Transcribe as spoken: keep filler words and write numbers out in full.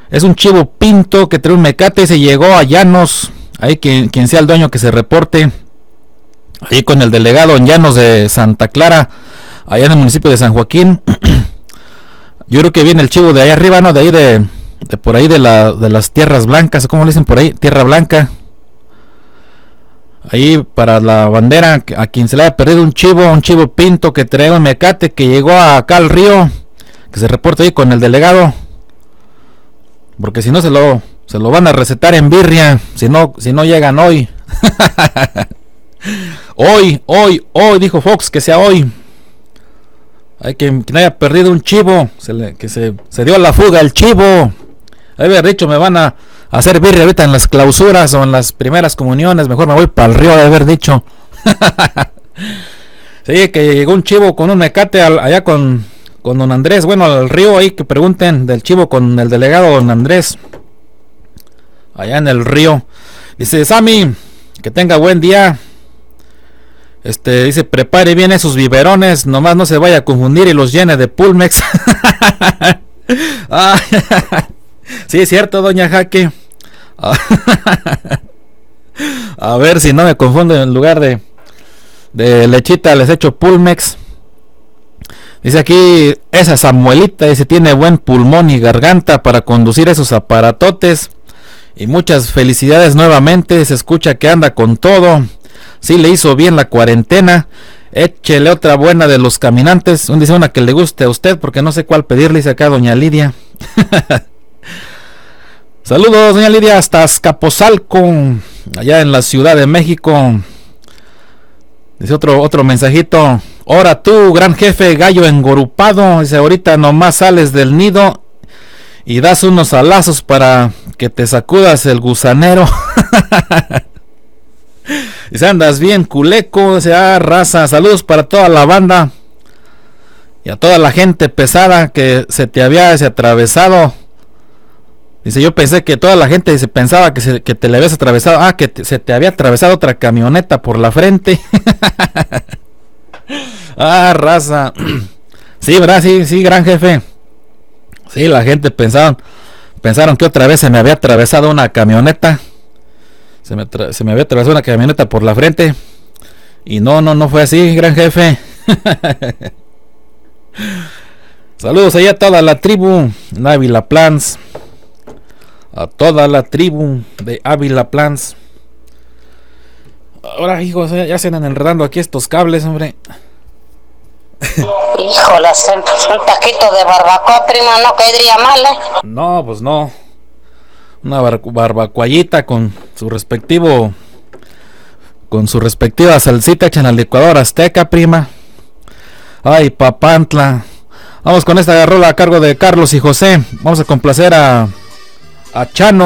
Es un chivo pinto que trae un mecate, se llegó a Llanos. Ahí quien, quien sea el dueño que se reporte. Ahí con el delegado en Llanos de Santa Clara, allá en el municipio de San Joaquín. Yo creo que viene el chivo de ahí arriba, ¿no? De ahí de, de por ahí de, la, de las tierras blancas, ¿cómo le dicen por ahí? Tierra Blanca. Ahí para la bandera, a quien se le haya perdido un chivo, un chivo pinto que trae un mecate que llegó acá al río, que se reporte ahí con el delegado. Porque si no se lo, se lo van a recetar en birria, si no, si no llegan hoy. Hoy, hoy, hoy, dijo Fox, que sea hoy. Hay que quien haya perdido un chivo, se le, que se, se dio a la fuga el chivo. Haber dicho, me van a hacer birria ahorita en las clausuras o en las primeras comuniones, mejor me voy para el río, de haber dicho. Sí, que llegó un chivo con un mecate al, allá con, con don Andrés, bueno, al río ahí, que pregunten del chivo con el delegado don Andrés, allá en el río. Dice, Sammy, que tenga buen día. Este, dice, prepare bien esos biberones, nomás no se vaya a confundir y los llene de Pulmex. Ah, sí, es cierto, doña Jaque. A ver si no me confundo, en lugar de, de lechita les echo Pulmex. Dice aquí, esa Samuelita, dice, tiene buen pulmón y garganta para conducir esos aparatotes. Y muchas felicidades nuevamente, se escucha que anda con todo. Sí le hizo bien la cuarentena. Échele otra buena de los caminantes. Dice una que le guste a usted, porque no sé cuál pedirle, dice acá doña Lidia. Saludos, doña Lidia, hasta Azcapotzalco, allá en la Ciudad de México. Dice otro, otro mensajito. Ahora tú, gran jefe gallo engorupado. Dice, ahorita nomás sales del nido y das unos alazos para que te sacudas el gusanero. Dice, andas bien culeco. Dice, ah, raza, saludos para toda la banda y a toda la gente pesada que se te había ese atravesado. Dice, yo pensé que toda la gente se pensaba que, se, que te le habías atravesado. Ah, que te, se te había atravesado otra camioneta por la frente. Ah, raza. Sí, ¿verdad? Sí, sí, gran jefe. Sí, la gente pensaron, pensaron que otra vez se me había atravesado una camioneta. Se me, tra- se me había atravesado una camioneta por la frente. Y no, no, no fue así, gran jefe. Saludos allá a toda la tribu de Ávila Plans. A toda la tribu de Ávila Plans. Ahora, hijos, ya se andan enredando aquí estos cables, hombre. Híjole, un taquito de barbacoa, prima, no caería mal, ¿eh? No, pues no. Una bar- barbacoayita con su respectivo, con su respectiva salsita hecha en la licuadora azteca, prima. Ay, papantla. Vamos con esta rola a cargo de Carlos y José. Vamos a complacer a, a Chano.